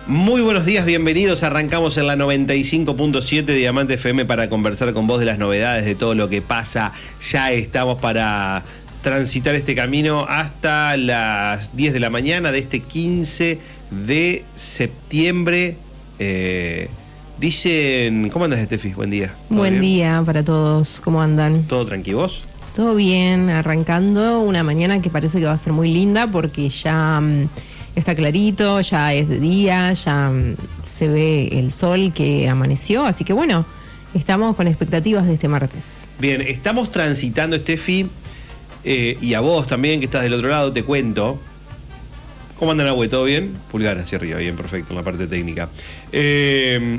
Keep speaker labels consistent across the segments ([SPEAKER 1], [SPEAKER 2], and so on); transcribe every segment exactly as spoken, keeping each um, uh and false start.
[SPEAKER 1] Muy buenos días, bienvenidos. Arrancamos en la noventa y cinco punto siete Diamante F M para conversar con vos de las novedades, de todo lo que pasa. Ya estamos para transitar este camino hasta las diez de la mañana de este quince de septiembre. Eh, dicen, ¿cómo andas, Estefi? Buen día.
[SPEAKER 2] Buen bien? día para todos, ¿cómo andan?
[SPEAKER 1] ¿Todo tranquilo? ¿Vos?
[SPEAKER 2] Todo bien, arrancando una mañana que parece que va a ser muy linda porque ya um, está clarito, ya es de día, ya um, se ve el sol que amaneció, así que bueno, estamos con expectativas de este martes.
[SPEAKER 1] Bien, estamos transitando, Estefi, eh, y a vos también que estás del otro lado, te cuento. ¿Cómo andan, Abue? ¿Todo bien? Pulgar hacia arriba, bien, perfecto, en la parte técnica. Eh,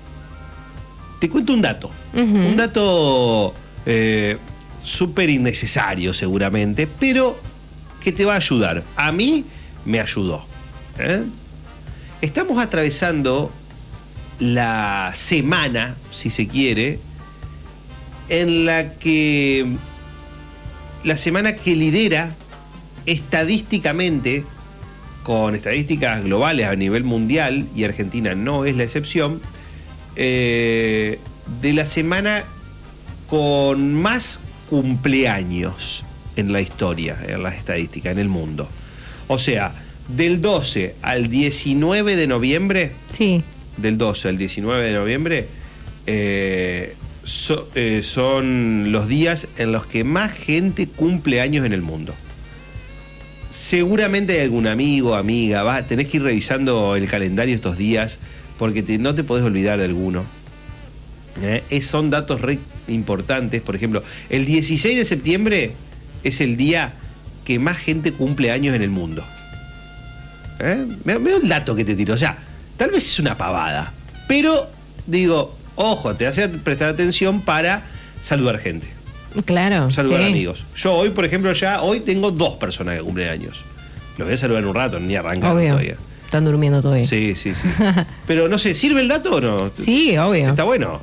[SPEAKER 1] te cuento un dato, uh-huh. un dato... Eh, súper innecesario seguramente, pero que te va a ayudar. A mí me ayudó. ¿eh? Estamos atravesando la semana, si se quiere, en la que la semana que lidera estadísticamente, con estadísticas globales a nivel mundial, y Argentina no es la excepción, eh, de la semana con más cumpleaños en la historia, en las estadísticas, en el mundo. O sea, del doce al diecinueve de noviembre,
[SPEAKER 2] sí.
[SPEAKER 1] del doce al diecinueve de noviembre, eh, so, eh, son los días en los que más gente cumple años en el mundo. Seguramente hay algún amigo, amiga, va, tenés que ir revisando el calendario estos días, porque te, no te podés olvidar de alguno. Eh, son datos re importantes. Por ejemplo, el dieciséis de septiembre es el día que más gente cumple años en el mundo. ¿Eh? Veo el dato que te tiro. O sea, tal vez es una pavada, pero digo, ojo, te hace prestar atención para saludar gente.
[SPEAKER 2] Claro.
[SPEAKER 1] Saludar
[SPEAKER 2] sí.
[SPEAKER 1] amigos. Yo hoy, por ejemplo, ya hoy tengo dos personas que cumplen años. Los voy a saludar en un rato, ni arrancan todavía.
[SPEAKER 2] Están durmiendo todavía.
[SPEAKER 1] Sí, sí, sí. Pero no sé, ¿sirve el dato o no?
[SPEAKER 2] Sí, obvio.
[SPEAKER 1] Está bueno.